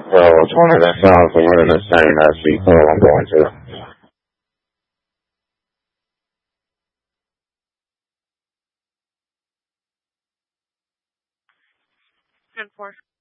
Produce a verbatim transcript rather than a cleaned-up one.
So it's one of the songs I'm going to sing. That's the call I'm going to. ten four.